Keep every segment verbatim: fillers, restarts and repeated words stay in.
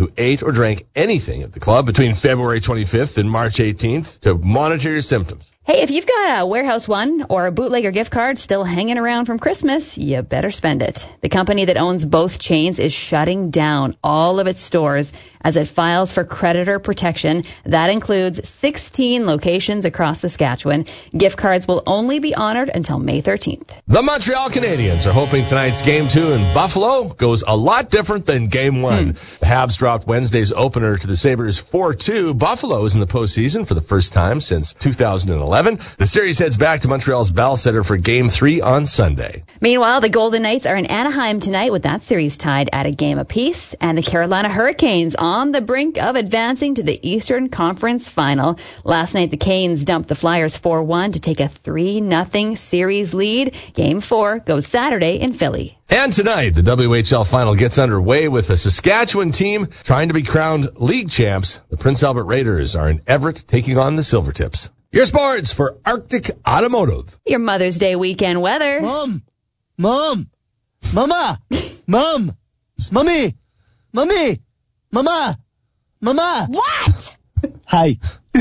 who ate or drank anything at the club between February twenty-fifth and March eighteenth to monitor your symptoms. Hey, if you've got a Warehouse One or a Bootlegger gift card still hanging around from Christmas, you better spend it. The company that owns both chains is shutting down all of its stores as it files for creditor protection. That includes sixteen locations across Saskatchewan. Gift cards will only be honored until May thirteenth. The Montreal Canadiens are hoping tonight's Game two in Buffalo goes a lot different than Game one. Hmm. The Habs dropped Wednesday's opener to the Sabres four two. Buffalo is in the postseason for the first time since two thousand eleven. The series heads back to Montreal's Bell Center for Game three on Sunday. Meanwhile, the Golden Knights are in Anaheim tonight with that series tied at a game apiece, and the Carolina Hurricanes on the brink of advancing to the Eastern Conference Final. Last night, the Canes dumped the Flyers four one to take a three nothing series lead. Game four goes Saturday in Philly. And tonight, the W H L Final gets underway with a Saskatchewan team trying to be crowned league champs. The Prince Albert Raiders are in Everett taking on the Silvertips. Your sports for Arctic Automotive. Your Mother's Day weekend weather. Mom, Mom, Mama, Mom, Mommy, Mommy, Mama, Mama. What? Hi.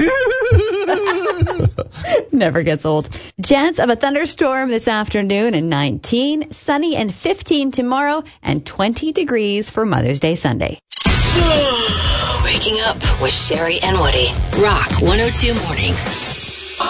Never gets old. Chance of a thunderstorm this afternoon and nineteen, sunny and fifteen tomorrow, and twenty degrees for Mother's Day Sunday. Waking up with Sherry and Woody. Rock one oh two Mornings.